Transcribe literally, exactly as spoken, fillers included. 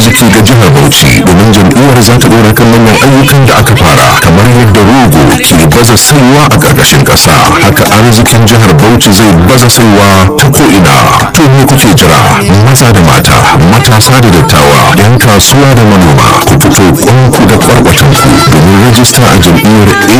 arziki ga jihar Bauchi domin jam'iyyar za ta dora kan manyan ayyukan da aka fara kamar yadda rogo ke baza saiwa a ƙarƙashin ƙasa haka arzikin jihar Bauchi zai baza saiwa ta ko'ina. To me kuke jira? Maza da mata, matasa da dattawa, 'yan kasuwa da manoma, ku fito kwanku da kwarkwatanku domin rajista a jam'iyyar